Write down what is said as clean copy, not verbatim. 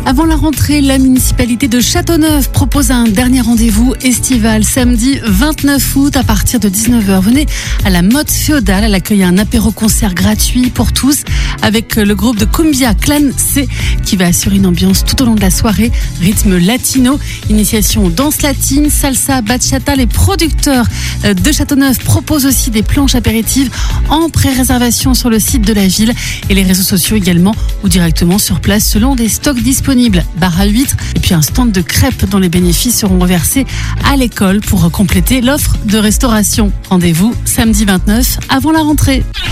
Avant la rentrée, la municipalité de Châteauneuf propose un dernier rendez-vous estival samedi 29 août à partir de 19h. Venez à la Motte Féodale. Elle accueille un apéro-concert gratuit pour tous avec le groupe de Cumbia Clan C qui va assurer une ambiance tout au long de la soirée. Rythme latino, initiation danse latine, salsa, bachata. Les producteurs de Châteauneuf proposent aussi des planches apéritives en pré-réservation sur le site de la ville et les réseaux sociaux également ou directement sur place selon des stocks disponibles. Bar à huîtres et puis un stand de crêpes dont les bénéfices seront reversés à l'école pour compléter l'offre de restauration. Rendez-vous samedi 29 avant la rentrée.